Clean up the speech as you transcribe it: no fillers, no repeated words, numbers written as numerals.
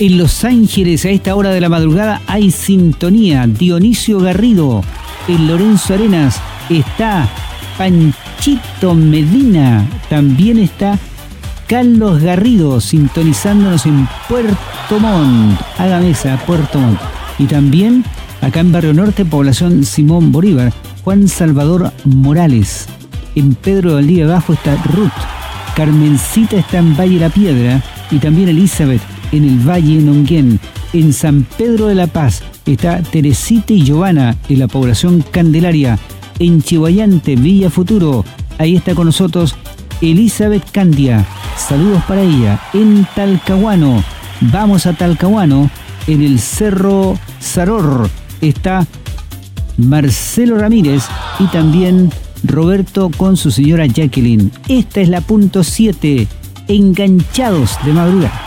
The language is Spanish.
En Los Ángeles, a esta hora de la madrugada, hay sintonía. Dionisio Garrido. En Lorenzo Arenas está Panchito Medina. También está Carlos Garrido, sintonizándonos en Puerto Montt. Hágame esa, Puerto Montt. Y también, acá en Barrio Norte, población Simón Bolívar, Juan Salvador Morales. En Pedro de Valdivia Bajo está Ruth. Carmencita está en Valle La Piedra. Y también Elizabeth en el Valle Nonguén. En San Pedro de la Paz está Teresita y Giovanna en la población Candelaria. En Chihuayante, Villa Futuro, ahí está con nosotros Elizabeth Candia. Saludos para ella. En Talcahuano, vamos a Talcahuano, en el Cerro Saror está Marcelo Ramírez y también Roberto con su señora Jacqueline. Esta es la punto 7, enganchados de madrugada.